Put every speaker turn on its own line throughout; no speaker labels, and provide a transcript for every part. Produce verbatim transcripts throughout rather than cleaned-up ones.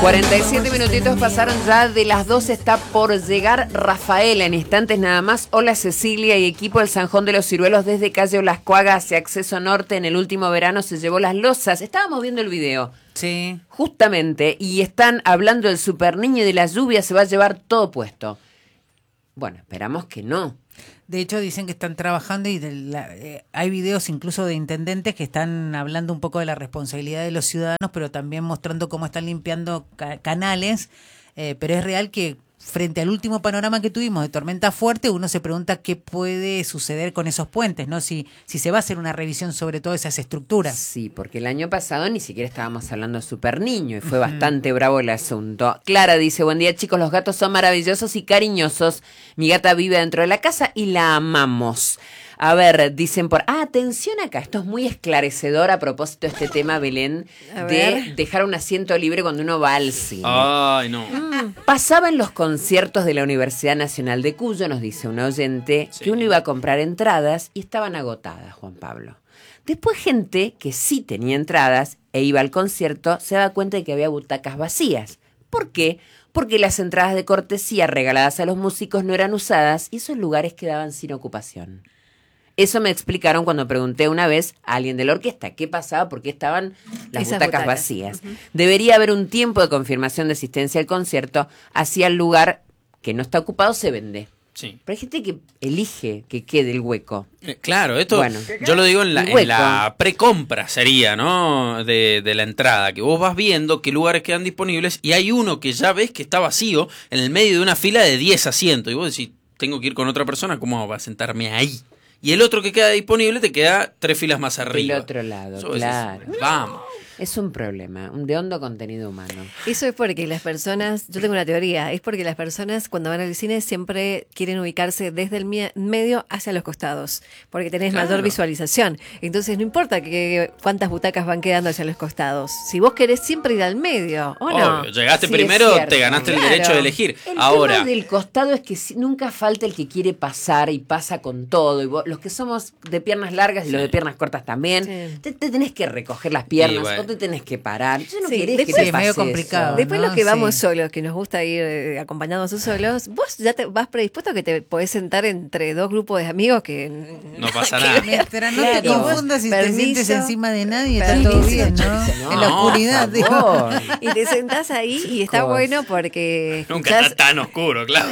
cuarenta y siete minutitos pasaron ya de las doce, está por llegar Rafaela en instantes nada más. Hola Cecilia y equipo del Zanjón de los Ciruelos desde calle Olascuaga hacia Acceso Norte. En el último verano se llevó las losas. Estábamos viendo el video.
Sí.
Justamente, y están hablando del super niño y de la lluvia, se va a llevar todo puesto. Bueno, esperamos que no.
De hecho, dicen que están trabajando y de la, eh, hay videos incluso de intendentes que están hablando un poco de la responsabilidad de los ciudadanos, pero también mostrando cómo están limpiando ca- canales. Eh, pero es real que frente al último panorama que tuvimos de tormenta fuerte, uno se pregunta qué puede suceder con esos puentes, ¿no? Si, si se va a hacer una revisión sobre todas esas estructuras.
Sí, porque el año pasado ni siquiera estábamos hablando de super niño y fue uh-huh. bastante bravo el asunto. Clara dice, buen día chicos, los gatos son maravillosos y cariñosos. Mi gata vive dentro de la casa y la amamos. A ver, dicen por... Ah, atención acá, esto es muy esclarecedor a propósito de este tema, Belén, de dejar un asiento libre cuando uno va al cine.
Ay, no.
Mm. Pasaba en los conciertos de la Universidad Nacional de Cuyo, nos dice un oyente, sí. que uno iba a comprar entradas y estaban agotadas, Juan Pablo. Después gente que sí tenía entradas e iba al concierto se daba cuenta de que había butacas vacías. ¿Por qué? Porque las entradas de cortesía regaladas a los músicos no eran usadas y esos lugares quedaban sin ocupación. Eso me explicaron cuando pregunté una vez a alguien de la orquesta qué pasaba, por qué estaban las
Esas
butacas,
butacas
vacías.
Uh-huh.
Debería haber un tiempo de confirmación de asistencia al concierto, así el lugar que no está ocupado se vende.
Sí.
Pero hay gente que elige que quede el hueco.
Eh, claro, esto
bueno,
yo lo digo en la, en la precompra sería, ¿no? De, de la entrada, que vos vas viendo qué lugares quedan disponibles y hay uno que ya ves que está vacío en el medio de una fila de diez asientos y vos decís, tengo que ir con otra persona, ¿cómo va a sentarme ahí? Y el otro que queda disponible te queda tres filas más arriba.
El otro lado,
Eso
claro.
Es, vamos.
Es un problema, un de hondo contenido humano.
Eso es porque las personas, yo tengo una teoría, es porque las personas cuando van al cine siempre quieren ubicarse desde el medio hacia los costados, porque tenés claro. mayor visualización. Entonces no importa que cuántas butacas van quedando hacia los costados. Si vos querés siempre ir al medio, ¿o no?
Obvio, llegaste
sí,
primero, te ganaste claro. el derecho de elegir.
El
Ahora,
tema del costado es que nunca falta el que quiere pasar y pasa con todo. Y vos, los que somos de piernas largas y sí. los de piernas cortas también, sí. te, te tenés que recoger las piernas sí, bueno. o te tenés que parar. Yo no
sí,
querés
después,
que te
es
pase
medio
complicado.
Después
¿no?
los que
sí.
vamos solos, que nos gusta ir eh, acompañados o solos, vos ya te vas predispuesto a que te podés sentar entre dos grupos de amigos que
no pasa nada.
Mientras no claro. te confundas y permiso, te sientes encima de nadie, está todo bien, ¿no? no en la oscuridad,
no,
digo.
Y te sentás ahí Chicos. Y está bueno porque
nunca
escuchás...
está tan oscuro, claro.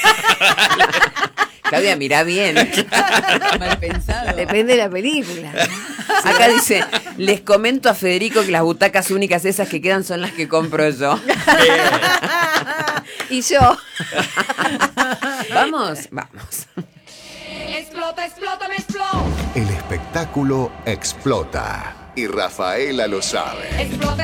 Claudia, mirá bien.
Mal pensado. Depende de la película.
Acá dice, les comento a Federico que las butacas únicas esas que quedan son las que compro yo.
Y yo.
Vamos, vamos.
Explota, explota, me explota.
El espectáculo explota y Rafaela lo sabe.
Explota.